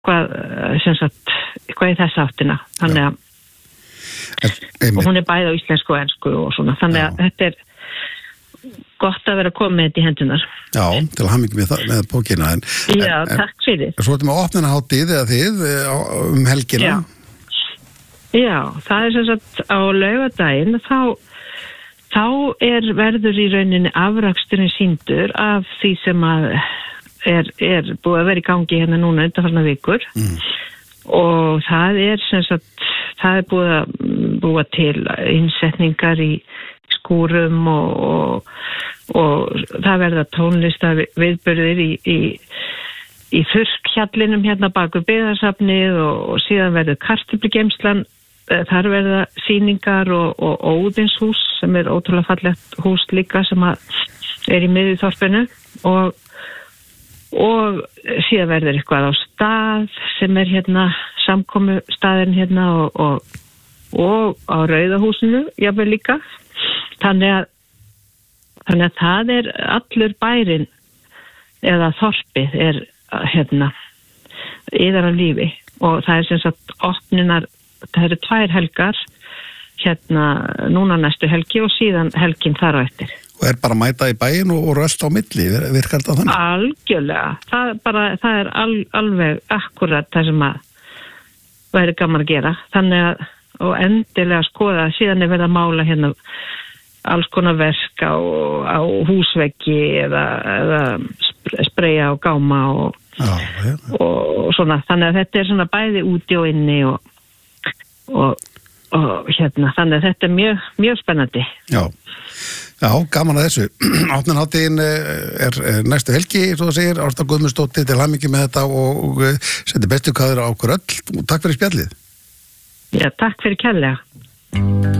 eitthvað í þessa áttina. Þannig að og hún bæði á íslensku og ensku og svona. Þannig að þetta gott að vera komið þetta í hendunar. Já, til að hamingju með bókina. Já, takk fyrir. Svo ertu með opnunarhátíð eða þið helgina? Já, það sem sagt á laugardaginn þá verður í rauninni afraksturinn sýndur af því sem að er búið að vera í gangi hérna núna undanfarnar vikur og það sem sagt það búið að búa til innsetningar í skúrum og það verða tónlistar viðburðir í þurrkhjallinum hérna baku byggðarsafnið og síðan verður kartöflugeymslan, þar verða sýningar og Óðinshús sem ótrúlega fallegt hús líka sem í miðjuþorpinu og síðan verður eitthvað á stað sem hérna samkomu staðin hérna og á Rauðahúsinu jafnvel líka þannig að það allur bærinn eða þorpið hérna yðar af lífi og það sem sagt opnunar, það eru 2 helgar hérna núna næstu helgi og síðan helgin þar á eftir. Og bara mæta í bæinn og röst á milli, virkar það þannig? Algjörlega, það alveg akkurat það sem að væri gaman að gera, þannig að og endilega skoða, síðan verið að mála hérna alls konar verk á húsveggi eða spreyja og gáma og svona, þannig að þetta svona bæði úti og inni og hérna, þannig að þetta mjög, mjög spennandi. Já, gaman að þessu. Opnunarhátíðin næstu helgi, svo það segir, Ásta Guðmundsdóttir til hamingju með þetta og sendi bestu kveðjur á okkur öll og takk fyrir spjallið. Já, takk fyrir kærlega.